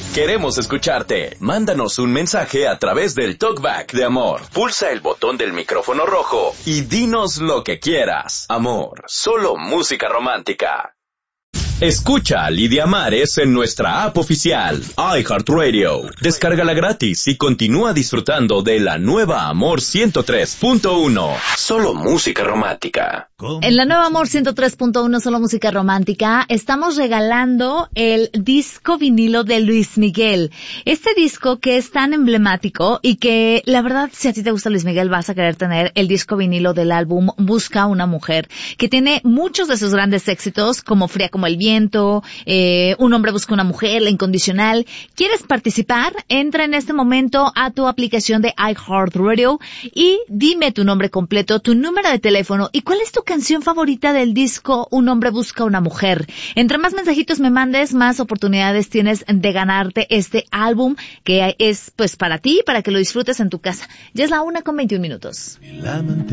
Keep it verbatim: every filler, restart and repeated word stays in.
Queremos escucharte. Mándanos un mensaje a través del Talkback de Amor. Pulsa el botón del micrófono rojo y dinos lo que quieras. Amor, solo música romántica. Escucha a Lidia Mares en nuestra app oficial, iHeartRadio. Descárgala gratis y continúa disfrutando de la nueva Amor ciento tres punto uno. Solo música romántica. En la nueva Amor ciento tres punto uno, solo música romántica, estamos regalando el disco vinilo de Luis Miguel. Este disco que es tan emblemático y que, la verdad, si a ti te gusta Luis Miguel, vas a querer tener el disco vinilo del álbum Busca una Mujer, que tiene muchos de sus grandes éxitos, como Fría como el viento, eh, Un hombre busca una mujer, La incondicional. ¿Quieres participar? Entra en este momento a tu aplicación de iHeartRadio y dime tu nombre completo, tu número de teléfono y cuál es tu canción favorita del disco Un hombre busca una mujer. Entre más mensajitos me mandes, más oportunidades tienes de ganarte este álbum que es pues para ti, para que lo disfrutes en tu casa. Ya es la una con veintiún minutos.